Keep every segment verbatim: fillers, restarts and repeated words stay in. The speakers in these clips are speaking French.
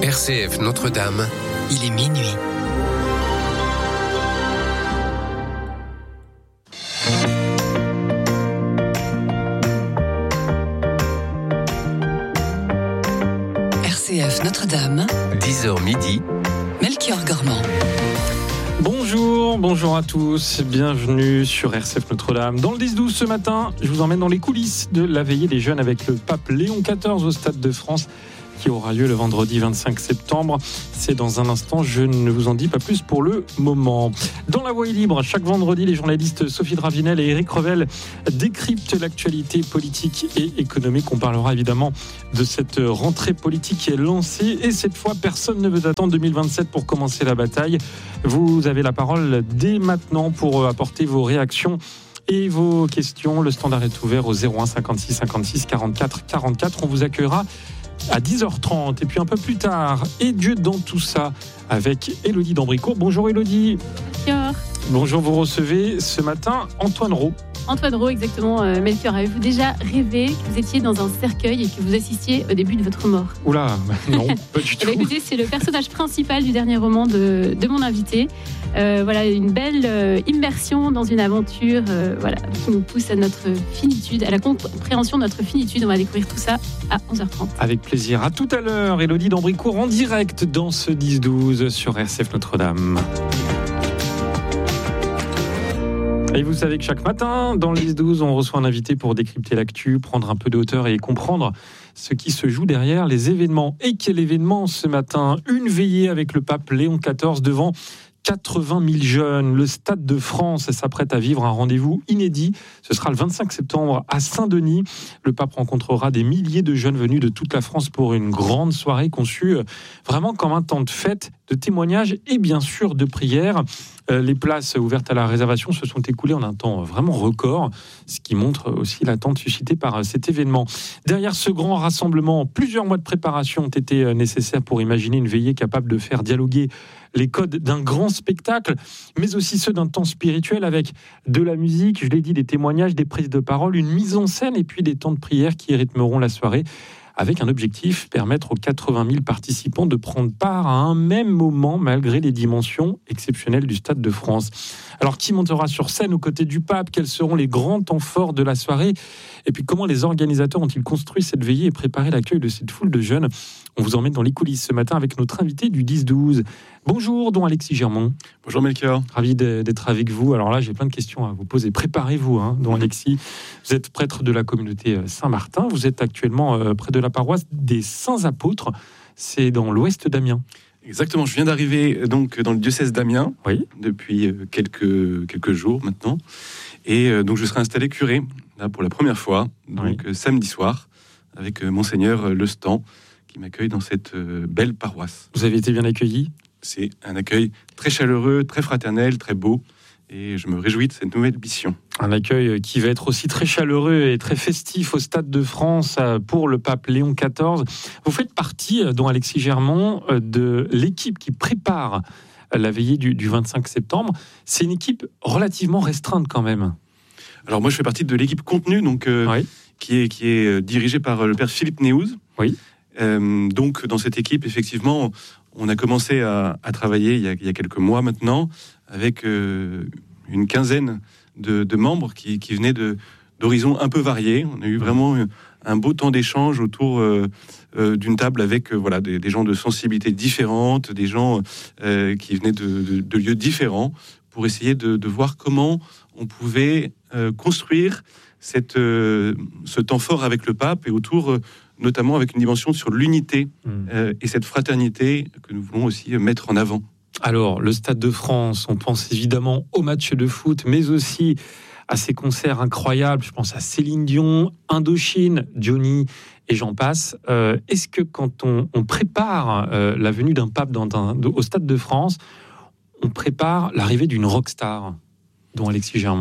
R C F Notre-Dame, il est minuit. R C F Notre-Dame, dix heures midi, Melchior Gormand. Bonjour, bonjour à tous, bienvenue sur R C F Notre-Dame. Dans le dix douze ce matin, je vous emmène dans les coulisses de la veillée des jeunes avec le pape Léon quatorze au Stade de France, qui aura lieu le vendredi vingt-cinq septembre. C'est dans un instant, je ne vous en dis pas plus pour le moment. Dans La Voix est libre, chaque vendredi, les journalistes Sophie Dravinel et Éric Revel décryptent l'actualité politique et économique. On parlera évidemment de cette rentrée politique qui est lancée. Et cette fois, personne ne veut attendre deux mille vingt-sept pour commencer la bataille. Vous avez la parole dès maintenant pour apporter vos réactions et vos questions. Le standard est ouvert au zéro un cinquante-six cinquante-six quarante-quatre quarante-quatre. On vous accueillera à dix heures trente et puis un peu plus tard, et Dieu dans tout ça, avec Élodie d'Ambricourt. Bonjour Élodie. Melchior. Bonjour, vous recevez ce matin Antoine Roux. Antoine Roux, exactement. Euh, Melchior, avez-vous déjà rêvé que vous étiez dans un cercueil et que vous assistiez au début de votre mort ? Oula, non, pas du Eh tout. bien, écoutez, c'est le personnage principal du dernier roman de, de mon invité. Euh, voilà, une belle euh, immersion dans une aventure euh, voilà, qui nous pousse à notre finitude, à la compréhension de notre finitude. On va découvrir tout ça à onze heures trente. Avec plaisir. À tout à l'heure, Élodie d'Ambricourt en direct dans ce dix douze sur R C F Notre-Dame. Et vous savez que chaque matin, dans le dix douze, on reçoit un invité pour décrypter l'actu, prendre un peu de hauteur et comprendre ce qui se joue derrière les événements. Et quel événement ce matin ? Une veillée avec le pape Léon quatorze devant quatre-vingt mille jeunes. Le Stade de France s'apprête à vivre un rendez-vous inédit. Ce sera le vingt-cinq septembre à Saint-Denis. Le pape rencontrera des milliers de jeunes venus de toute la France pour une grande soirée conçue vraiment comme un temps de fête, de témoignages et bien sûr de prières. Euh, les places ouvertes à la réservation se sont écoulées en un temps vraiment record, ce qui montre aussi l'attente suscitée par cet événement. Derrière ce grand rassemblement, plusieurs mois de préparation ont été nécessaires pour imaginer une veillée capable de faire dialoguer les codes d'un grand spectacle, mais aussi ceux d'un temps spirituel avec de la musique, je l'ai dit, des témoignages, des prises de parole, une mise en scène et puis des temps de prière qui rythmeront la soirée, avec un objectif, permettre aux quatre-vingt mille participants de prendre part à un même moment malgré les dimensions exceptionnelles du Stade de France. Alors, qui montera sur scène aux côtés du pape ? Quels seront les grands temps forts de la soirée ? Et puis, comment les organisateurs ont-ils construit cette veillée et préparé l'accueil de cette foule de jeunes ? On vous emmène dans les coulisses ce matin avec notre invité du dix douze. Bonjour, don Alexis Germont. Bonjour Melchior. Ravi d'être avec vous. Alors là, j'ai plein de questions à vous poser. Préparez-vous, hein, don Alexis. Vous êtes prêtre de la communauté Saint-Martin. Vous êtes actuellement près de la paroisse des Saints-Apôtres. C'est dans l'ouest d'Amiens. Exactement, je viens d'arriver donc dans le diocèse d'Amiens, oui. depuis quelques, quelques jours maintenant. Et donc je serai installé curé, là pour la première fois, donc oui. samedi soir, avec Monseigneur Lestan, qui m'accueille dans cette belle paroisse. Vous avez été bien accueilli ? C'est un accueil très chaleureux, très fraternel, très beau. Et je me réjouis de cette nouvelle mission. Un accueil qui va être aussi très chaleureux et très festif au Stade de France pour le pape Léon quatorze. Vous faites partie, dont Alexis Germont, de l'équipe qui prépare la veillée du, du vingt-cinq septembre. C'est une équipe relativement restreinte quand même. Alors moi je fais partie de l'équipe contenu, donc, euh, oui. qui, est, qui est dirigée par le père Philippe Néouz. Oui. Euh, donc dans cette équipe, effectivement, on a commencé à, à travailler il y, a, il y a quelques mois maintenant, avec euh, une quinzaine de, de membres qui, qui venaient de, d'horizons un peu variés. On a eu vraiment un beau temps d'échange autour euh, euh, d'une table avec euh, voilà, des, des gens de sensibilités différentes, des gens euh, qui venaient de, de, de lieux différents, pour essayer de, de voir comment on pouvait euh, construire cette, euh, ce temps fort avec le pape, et autour, euh, notamment avec une dimension sur l'unité mmh. euh, et cette fraternité que nous voulons aussi mettre en avant. Alors, le Stade de France, on pense évidemment aux matchs de foot, mais aussi à ces concerts incroyables. Je pense à Céline Dion, Indochine, Johnny, et j'en passe. Euh, est-ce que quand on, on prépare euh, la venue d'un pape dans un, au Stade de France, on prépare l'arrivée d'une rockstar, dont Alexis Germont ?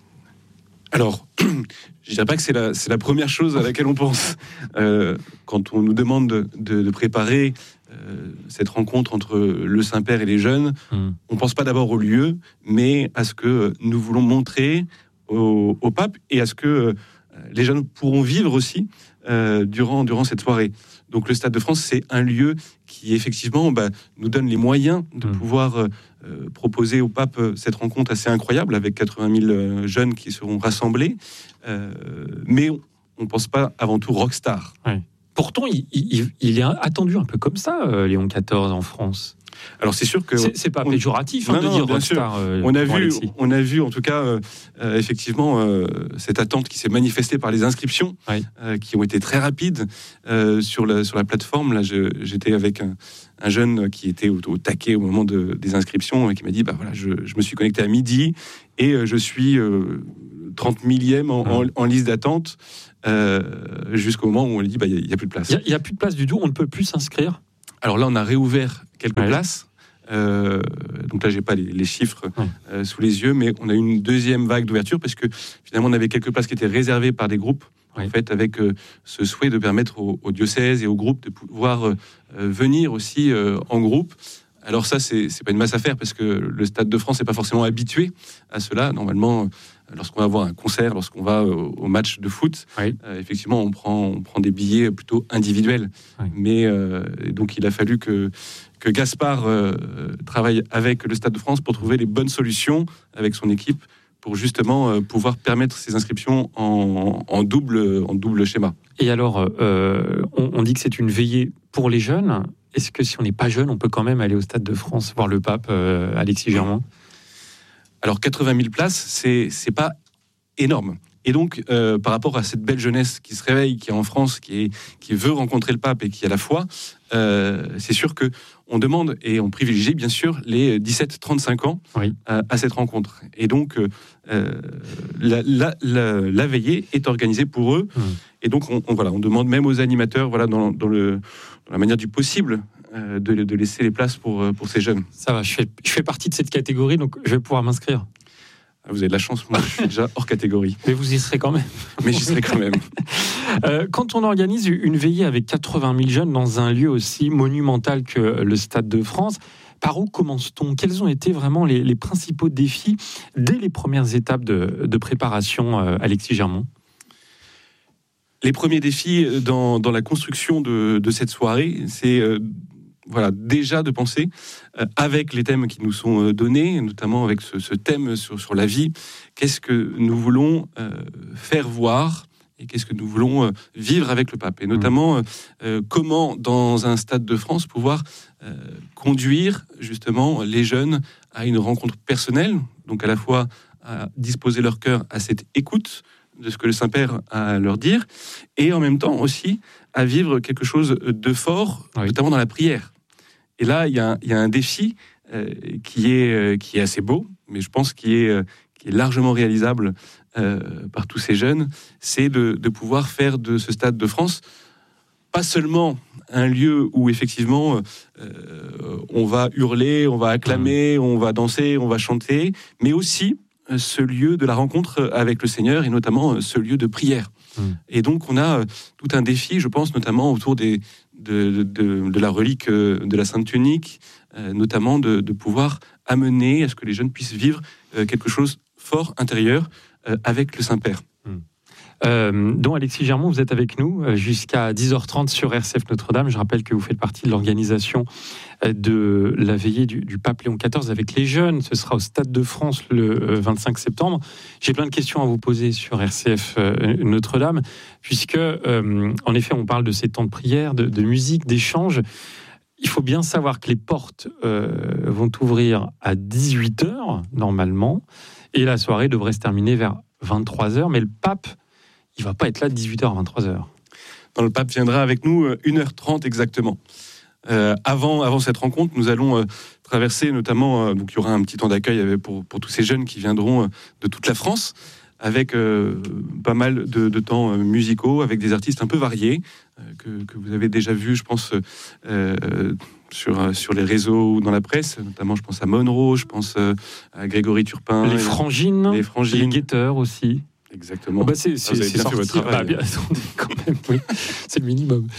Alors, je dirais pas que c'est la, c'est la première chose à laquelle on pense. Euh, quand on nous demande de, de, de préparer euh, cette rencontre entre le Saint-Père et les jeunes, mmh. on pense pas d'abord au lieu, mais à ce que nous voulons montrer au, au pape, et à ce que euh, les jeunes pourront vivre aussi euh, durant, durant cette soirée. Donc le Stade de France, c'est un lieu qui effectivement bah, nous donne les moyens de mmh. pouvoir euh, proposer au pape cette rencontre assez incroyable avec quatre-vingt mille jeunes qui seront rassemblés. Euh, mais on ne pense pas avant tout rockstar. Ouais. Pourtant, il, il, il est attendu un peu comme ça, euh, Léon quatorze en France. Alors c'est sûr que c'est, c'est pas péjoratif on... hein, non, de dire rockstar. Euh, on a vu, Alexis. on a vu en tout cas euh, euh, effectivement euh, cette attente qui s'est manifestée par les inscriptions, oui. euh, qui ont été très rapides euh, sur la sur la plateforme. Là, je, j'étais avec un, un jeune qui était au, au taquet au moment de, des inscriptions et qui m'a dit bah voilà, je, je me suis connecté à midi et euh, je suis euh, trente millième en, mmh. en, en liste d'attente euh, jusqu'au moment où on lui dit bah il y, y a plus de place. Il y, y a plus de place du tout. On ne peut plus s'inscrire. Alors là, on a réouvert quelques ouais. places. Euh, donc là, j'ai pas les, les chiffres ouais. euh, sous les yeux, mais on a eu une deuxième vague d'ouverture parce que finalement, on avait quelques places qui étaient réservées par des groupes, ouais. en fait, avec euh, ce souhait de permettre aux, aux diocèses et aux groupes de pouvoir euh, venir aussi euh, en groupe. Alors ça, c'est, c'est pas une masse à faire parce que le Stade de France n'est pas forcément habitué à cela. Normalement, lorsqu'on va voir un concert, lorsqu'on va au, au match de foot, oui. euh, effectivement, on prend, on prend des billets plutôt individuels. Oui. Mais euh, donc, il a fallu que, que Gaspard euh, travaille avec le Stade de France pour trouver les bonnes solutions avec son équipe pour justement euh, pouvoir permettre ces inscriptions en, en, double, en double schéma. Et alors, euh, on, on dit que c'est une veillée pour les jeunes. Est-ce que si on n'est pas jeune, on peut quand même aller au Stade de France voir le pape, euh, Alexis Germain ? Alors quatre-vingt mille places, c'est c'est pas énorme. Et donc euh, par rapport à cette belle jeunesse qui se réveille, qui est en France, qui est qui veut rencontrer le pape et qui a la foi, euh, c'est sûr que on demande et on privilégie bien sûr les dix-sept trente-cinq ans oui. à, à cette rencontre. Et donc euh, la, la, la, la veillée est organisée pour eux. Mmh. Et donc on, on voilà, on demande même aux animateurs, voilà, dans, dans le dans la manière du possible. De, de laisser les places pour, pour ces jeunes. Ça va, je fais, je fais partie de cette catégorie, donc je vais pouvoir m'inscrire. Vous avez de la chance, moi je suis déjà hors catégorie. Mais vous y serez quand même. Mais j'y serai quand même. euh, quand on organise une veillée avec quatre-vingt mille jeunes dans un lieu aussi monumental que le Stade de France, par où commence-t-on ? Quels ont été vraiment les, les principaux défis dès les premières étapes de, de préparation, euh, Alexis Germont ? Les premiers défis dans, dans la construction de, de cette soirée, c'est... Euh, Voilà, déjà de penser euh, avec les thèmes qui nous sont euh, donnés, notamment avec ce, ce thème sur, sur la vie, qu'est-ce que nous voulons euh, faire voir et qu'est-ce que nous voulons euh, vivre avec le pape. Et notamment, euh, comment, dans un Stade de France, pouvoir euh, conduire justement les jeunes à une rencontre personnelle, donc à la fois à disposer leur cœur à cette écoute de ce que le Saint-Père a à leur dire, et en même temps aussi à vivre quelque chose de fort, oui. notamment dans la prière. Et là, il y a, y a un défi euh, qui, est, euh, qui est assez beau, mais je pense qu'il est, euh, qui est largement réalisable euh, par tous ces jeunes, c'est de, de pouvoir faire de ce Stade de France pas seulement un lieu où effectivement euh, on va hurler, on va acclamer, mmh. on va danser, on va chanter, mais aussi ce lieu de la rencontre avec le Seigneur et notamment ce lieu de prière. Mmh. Et donc on a tout un défi, je pense, notamment autour des, de, de, de la relique de la Sainte Tunique, euh, notamment de, de pouvoir amener à ce que les jeunes puissent vivre euh, quelque chose fort intérieur euh, avec le Saint-Père. Mmh. Euh, donc Alexis Germont, vous êtes avec nous jusqu'à dix heures trente sur R C F Notre-Dame. Je rappelle que vous faites partie de l'organisation de la veillée du, du pape Léon quatorze avec les jeunes. Ce sera au Stade de France le vingt-cinq septembre. J'ai plein de questions à vous poser sur R C F Notre-Dame, puisque euh, en effet on parle de ces temps de prière, de, de musique, d'échange. Il faut bien savoir que les portes euh, vont ouvrir à dix-huit heures normalement, et la soirée devrait se terminer vers vingt-trois heures, mais le pape il ne va pas être là de dix-huit heures à vingt-trois heures. Non, le pape viendra avec nous une heure trente exactement. Euh, avant, avant cette rencontre, nous allons euh, traverser notamment, euh, donc il y aura un petit temps d'accueil pour, pour tous ces jeunes qui viendront euh, de toute la France, avec euh, pas mal de, de temps euh, musicaux, avec des artistes un peu variés, euh, que, que vous avez déjà vus, je pense, euh, sur, sur les réseaux ou dans la presse, notamment je pense à Monroe, je pense euh, à Grégory Turpin. Les Frangines, les, frangines. les Guetteurs aussi. Exactement. Oh bah c'est, c'est, ah, vous avez c'est bien sorti. fait votre travail. Ah, bien, attendez, quand même, oui. C'est le minimum.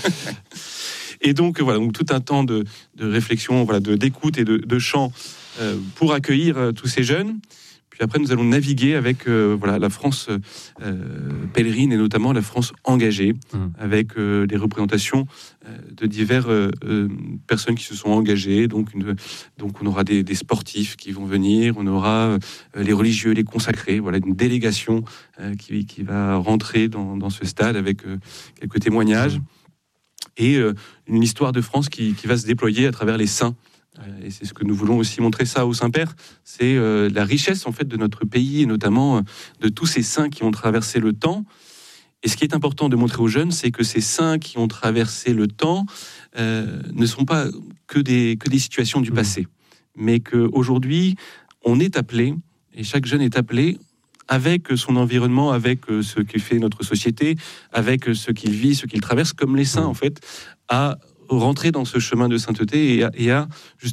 Et donc, voilà, donc tout un temps de, de réflexion, voilà, de, d'écoute et de, de chant euh, pour accueillir euh, tous ces jeunes. Puis après, nous allons naviguer avec euh, voilà, la France euh, pèlerine et notamment la France engagée, mmh. avec euh, des représentations euh, de diverses euh, euh, personnes qui se sont engagées. Donc, une, donc on aura des, des sportifs qui vont venir, on aura euh, les religieux, les consacrés, voilà, une délégation euh, qui, qui va rentrer dans, dans ce stade avec euh, quelques témoignages. Mmh. Et euh, une histoire de France qui, qui va se déployer à travers les saints. Euh, et c'est ce que nous voulons aussi montrer ça au Saint-Père. C'est euh, la richesse en fait de notre pays et notamment euh, de tous ces saints qui ont traversé le temps. Et ce qui est important de montrer aux jeunes, c'est que ces saints qui ont traversé le temps euh, ne sont pas que des, que des situations du passé, mmh. mais qu'aujourd'hui, on est appelé, et chaque jeune est appelé, avec son environnement, avec ce que fait notre société, avec ce qu'il vit, ce qu'il traverse, comme les saints, en fait, à rentrer dans ce chemin de sainteté et à, et à